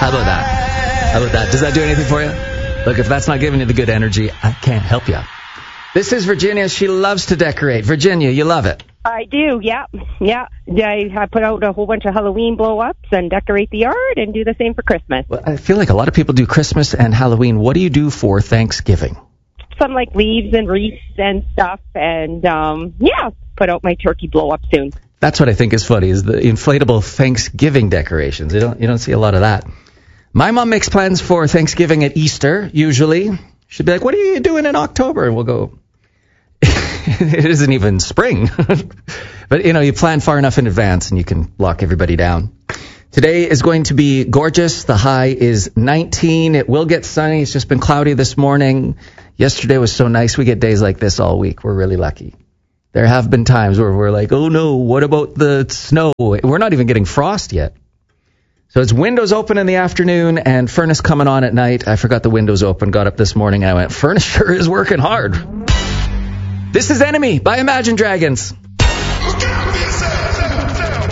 How about that? How about that? Does that do anything for you? Look, if that's not giving you the good energy, I can't help you. This is Virginia. She loves to decorate. Virginia, you love it. I do, yeah. I put out a whole bunch of Halloween blow-ups and decorate the yard and do the same for Christmas. Well, I feel like a lot of people do Christmas and Halloween. What do you do for Thanksgiving? Some like leaves and wreaths and stuff, and put out my turkey blow-up soon. That's what I think is funny, is the inflatable Thanksgiving decorations. You don't see a lot of that. My mom makes plans for Thanksgiving at Easter, usually. She'd be like, what are you doing in October? And we'll go, it isn't even spring. But, you plan far enough in advance and you can lock everybody down. Today is going to be gorgeous. The high is 19. It will get sunny. It's just been cloudy this morning. Yesterday was so nice. We get days like this all week. We're really lucky. There have been times where we're like, oh no, what about the snow? We're not even getting frost yet. So it's windows open in the afternoon and furnace coming on at night. I forgot the windows open, got up this morning and I went, furnace sure is working hard. This is Enemy by Imagine Dragons.